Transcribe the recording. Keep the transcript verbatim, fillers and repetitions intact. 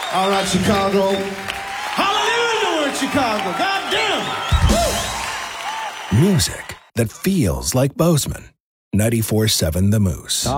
All right, Chicago. Hallelujah, we're in Chicago. God damn. Music that feels like Bozeman. ninety-four seven The Moose.